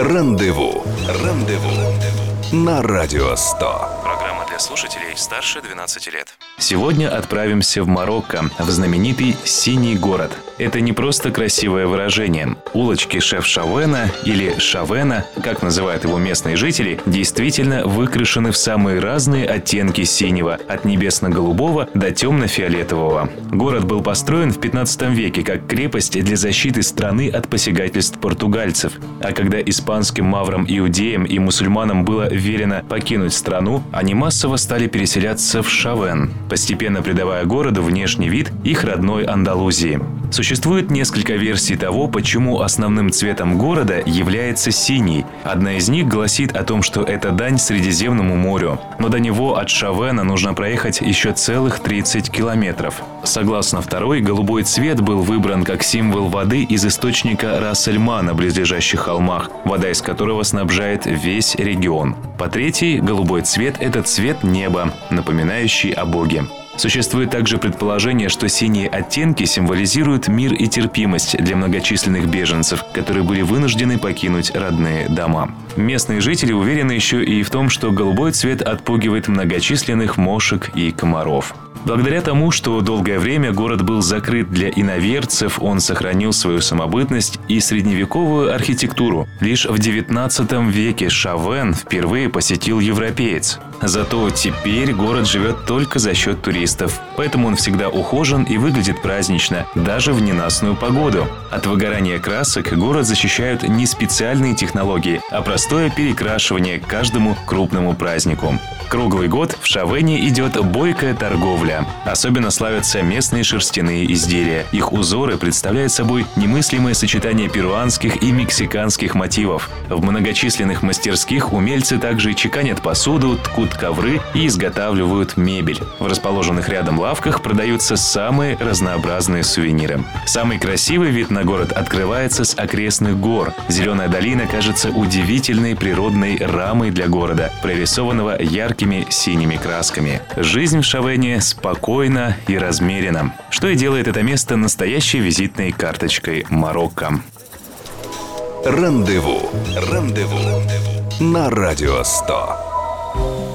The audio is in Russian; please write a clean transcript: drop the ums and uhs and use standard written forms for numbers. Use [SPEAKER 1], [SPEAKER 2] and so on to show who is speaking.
[SPEAKER 1] Рандеву. На Радио 100.
[SPEAKER 2] Программа для слушателей старше 12 лет. Сегодня отправимся в Марокко, в знаменитый «Синий город». Это не просто красивое выражение. Улочки Шеф-Шавена или Шавена, как называют его местные жители, действительно выкрашены в самые разные оттенки синего, от небесно-голубого до темно-фиолетового. Город был построен в 15 веке как крепость для защиты страны от посягательств португальцев. А когда испанским маврам, иудеям и мусульманам было велено покинуть страну, они массово стали переселяться в Шавен, постепенно придавая городу внешний вид их родной Андалузии. Существует несколько версий того, почему основным цветом города является синий. Одна из них гласит о том, что это дань Средиземному морю. Но до него от Шавена нужно проехать еще целых 30 километров. Согласно второй, голубой цвет был выбран как символ воды из источника Рас-эль-Ма на близлежащих холмах, вода из которого снабжает весь регион. По третьей, голубой цвет – это цвет неба, напоминающий о Боге. Существует также предположение, что синие оттенки символизируют мир и терпимость для многочисленных беженцев, которые были вынуждены покинуть родные дома. Местные жители уверены еще и в том, что голубой цвет отпугивает многочисленных мошек и комаров. Благодаря тому, что долгое время город был закрыт для иноверцев, он сохранил свою самобытность и средневековую архитектуру. Лишь в 19 веке Шавен впервые посетил европеец. Зато теперь город живет только за счет туристов, поэтому он всегда ухожен и выглядит празднично, даже в ненастную погоду. От выгорания красок город защищают не специальные технологии, а простое перекрашивание к каждому крупному празднику. Круглый год в Шавене идет бойкая торговля. Особенно славятся местные шерстяные изделия. Их узоры представляют собой немыслимое сочетание перуанских и мексиканских мотивов. В многочисленных мастерских умельцы также чеканят посуду, ткут ковры и изготавливают мебель. В расположенных рядом лавках продаются самые разнообразные сувениры. Самый красивый вид на город открывается с окрестных гор. Зеленая долина кажется удивительной природной рамой для города, прорисованного яркими синими красками. Жизнь в Шавене спокойна и размерена, что и делает это место настоящей визитной карточкой Марокко.
[SPEAKER 1] Рандеву. На Радио 100.